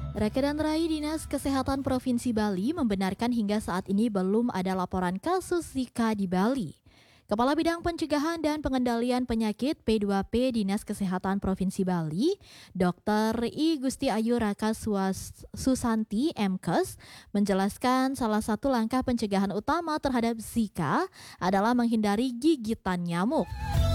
Rekedan Rai Dinas Kesehatan Provinsi Bali membenarkan hingga saat ini belum ada laporan kasus Zika di Bali. Kepala Bidang Pencegahan dan Pengendalian Penyakit P2P Dinas Kesehatan Provinsi Bali, Dr. I Gusti Ayu Raka Susanti MKes, menjelaskan salah satu langkah pencegahan utama terhadap Zika adalah menghindari gigitan nyamuk.